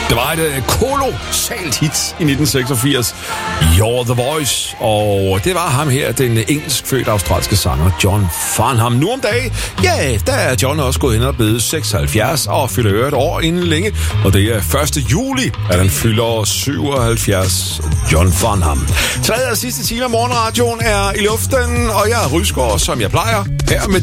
Det var et kolossalt hit i 1986. You're the Voice. Og det var ham her, den engelskfødte australske sanger John Farnham. Nu om dagen, ja, der er John også gået hen og blevet 76 og fylder et år inden længe. Og det er 1. juli, at han fylder 77. John Farnham. Tredje og sidste time af morgenradioen er i luften, og jeg er Rysgaard, som jeg plejer, her med